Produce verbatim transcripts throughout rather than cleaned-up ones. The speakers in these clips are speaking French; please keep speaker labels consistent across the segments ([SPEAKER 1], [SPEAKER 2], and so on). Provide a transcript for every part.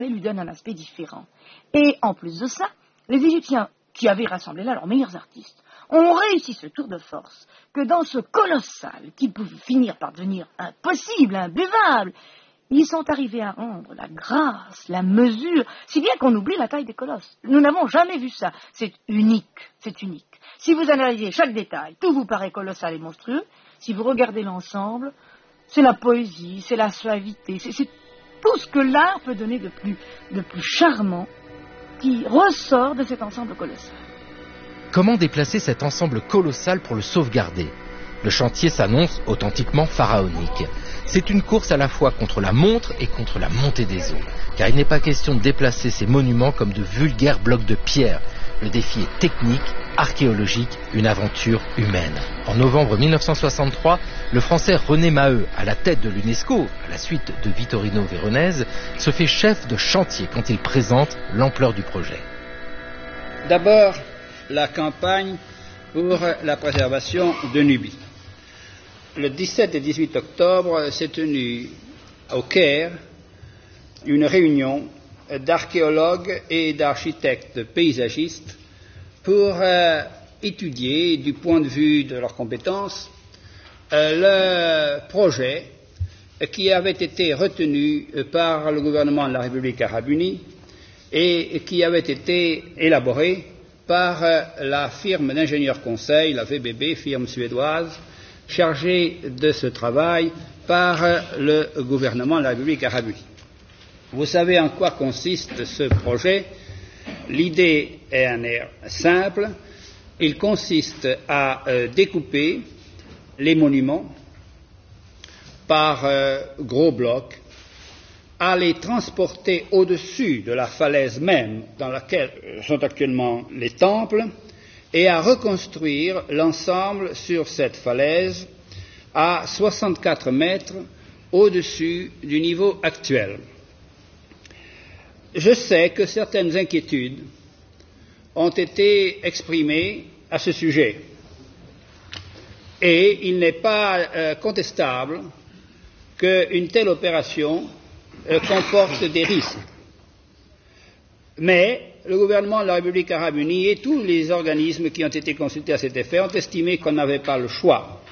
[SPEAKER 1] lui donne un aspect différent. Et en plus de ça, les Égyptiens, qui avaient rassemblé là leurs meilleurs artistes, ont réussi ce tour de force que dans ce colossal, qui peut finir par devenir impossible, imbuvable, ils sont arrivés à rendre la grâce, la mesure, si bien qu'on oublie la taille des colosses. Nous n'avons jamais vu ça. C'est unique, c'est unique. Si vous analysez chaque détail, tout vous paraît colossal et monstrueux. Si vous regardez l'ensemble, c'est la poésie, c'est la suavité, c'est, c'est tout ce que l'art peut donner de plus, de plus charmant qui ressort de cet ensemble colossal.
[SPEAKER 2] Comment déplacer cet ensemble colossal pour le sauvegarder ? Le chantier s'annonce authentiquement pharaonique. C'est une course à la fois contre la montre et contre la montée des eaux. Car il n'est pas question de déplacer ces monuments comme de vulgaires blocs de pierre. Le défi est technique, archéologique, une aventure humaine. En novembre mille neuf cent soixante-trois, le Français René Maheu, à la tête de l'UNESCO, à la suite de Vittorino Veronese, se fait chef de chantier quand il présente l'ampleur du projet.
[SPEAKER 3] D'abord, la campagne pour la préservation de Nubie. Le dix-sept et dix-huit octobre s'est tenue au Caire une réunion d'archéologues et d'architectes paysagistes pour euh, étudier, du point de vue de leurs compétences, euh, le projet qui avait été retenu par le gouvernement de la République arabe unie et qui avait été élaboré par euh, la firme d'ingénieurs conseil, la V B B, firme suédoise, chargée de ce travail par euh, le gouvernement de la République arabe unie. Vous savez en quoi consiste ce projet. L'idée est un air simple. Il consiste à euh, découper les monuments par euh, gros blocs, à les transporter au-dessus de la falaise même dans laquelle sont actuellement les temples et à reconstruire l'ensemble sur cette falaise à soixante-quatre mètres au-dessus du niveau actuel. Je sais que certaines inquiétudes ont été exprimées à ce sujet et il n'est pas euh, contestable qu'une telle opération euh, comporte des risques. Mais le gouvernement de la République arabe unie et tous les organismes qui ont été consultés à cet effet ont estimé qu'on n'avait pas le choix.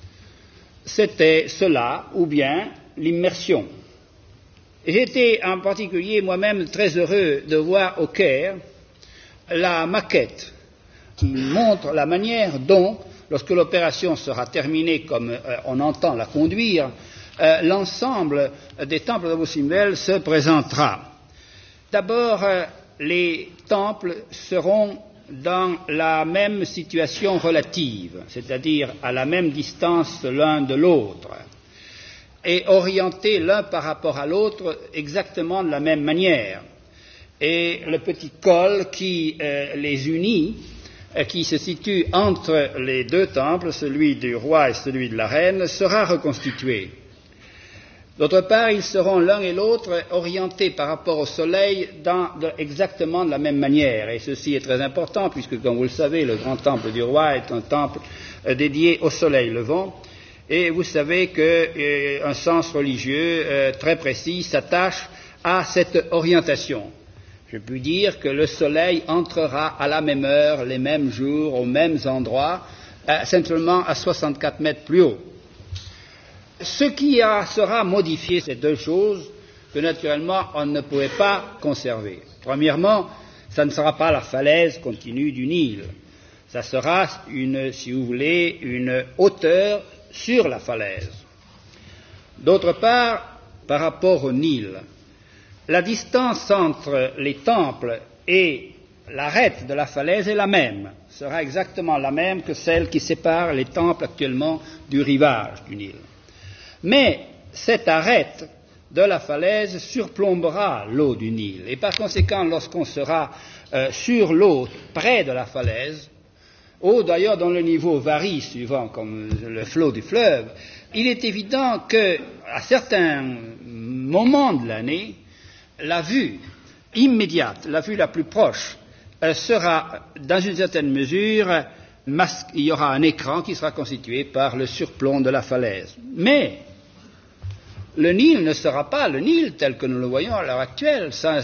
[SPEAKER 3] C'était cela ou bien l'immersion. J'étais en particulier moi-même très heureux de voir au Caire la maquette qui montre la manière dont, lorsque l'opération sera terminée comme euh, on entend la conduire, euh, l'ensemble des temples d'Abou Simbel se présentera. D'abord, euh, les temples seront dans la même situation relative, c'est-à-dire à la même distance l'un de l'autre, et orientés l'un par rapport à l'autre exactement de la même manière. Et le petit col qui euh, les unit, euh, qui se situe entre les deux temples, celui du roi et celui de la reine, sera reconstitué. D'autre part, ils seront l'un et l'autre orientés par rapport au soleil dans de, exactement de la même manière. Et ceci est très important puisque, comme vous le savez, le grand temple du roi est un temple euh, dédié au soleil levant. Et vous savez qu'un euh, sens religieux euh, très précis s'attache à cette orientation. Je puis dire que le soleil entrera à la même heure, les mêmes jours, aux mêmes endroits, euh, simplement à soixante-quatre mètres plus haut. Ce qui a, sera modifié, c'est deux choses que naturellement on ne pouvait pas conserver. Premièrement, ça ne sera pas la falaise continue du Nil. Ça sera une, si vous voulez, une hauteur sur la falaise. D'autre part, par rapport au Nil, la distance entre les temples et l'arête de la falaise est la même, sera exactement la même que celle qui sépare les temples actuellement du rivage du Nil. Mais cette arête de la falaise surplombera l'eau du Nil, et par conséquent, lorsqu'on sera euh, sur l'eau, près de la falaise, eau d'ailleurs dont le niveau varie suivant comme le flot du fleuve, il est évident qu'à certains moments de l'année, la vue immédiate, la vue la plus proche, euh, sera dans une certaine mesure masque, il y aura un écran qui sera constitué par le surplomb de la falaise. Mais le Nil ne sera pas le Nil tel que nous le voyons à l'heure actuelle. Ça,